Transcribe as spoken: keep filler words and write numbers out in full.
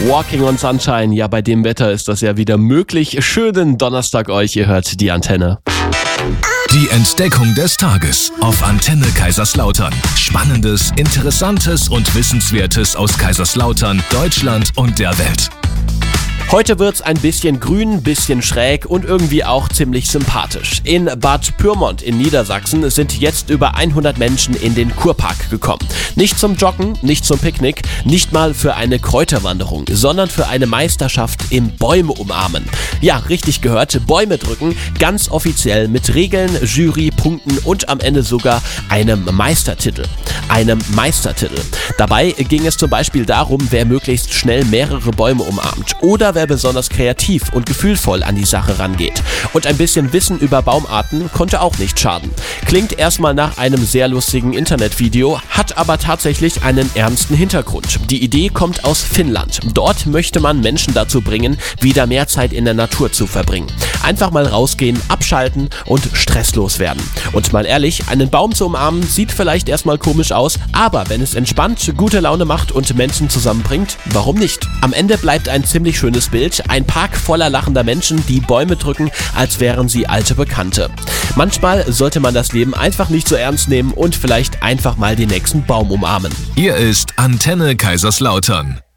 Walking on Sunshine, ja, bei dem Wetter ist das ja wieder möglich. Schönen Donnerstag euch, ihr hört die Antenne. Die Entdeckung des Tages auf Antenne Kaiserslautern. Spannendes, Interessantes und Wissenswertes aus Kaiserslautern, Deutschland und der Welt. Heute wird's ein bisschen grün, bisschen schräg und irgendwie auch ziemlich sympathisch. In Bad Pyrmont in Niedersachsen sind jetzt über hundert Menschen in den Kurpark gekommen. Nicht zum Joggen, nicht zum Picknick, nicht mal für eine Kräuterwanderung, sondern für eine Meisterschaft im Bäume umarmen. Ja, richtig gehört, Bäume drücken, ganz offiziell mit Regeln, Jury, Punkten und am Ende sogar einem Meistertitel. Einem Meistertitel. Dabei ging es zum Beispiel darum, wer möglichst schnell mehrere Bäume umarmt oder wer besonders kreativ und gefühlvoll an die Sache rangeht. Und ein bisschen Wissen über Baumarten konnte auch nicht schaden. Klingt erstmal nach einem sehr lustigen Internetvideo, hat aber tatsächlich einen ernsten Hintergrund. Die Idee kommt aus Finnland. Dort möchte man Menschen dazu bringen, wieder mehr Zeit in der Natur zu verbringen. Einfach mal rausgehen, abschalten und stresslos werden. Und mal ehrlich, einen Baum zu umarmen sieht vielleicht erstmal komisch aus, aber wenn es entspannt, gute Laune macht und Menschen zusammenbringt, warum nicht? Am Ende bleibt ein ziemlich schönes Bild, ein Park voller lachender Menschen, die Bäume drücken, als wären sie alte Bekannte. Manchmal sollte man das Leben einfach nicht so ernst nehmen und vielleicht einfach mal den nächsten Baum umarmen. Hier ist Antenne Kaiserslautern.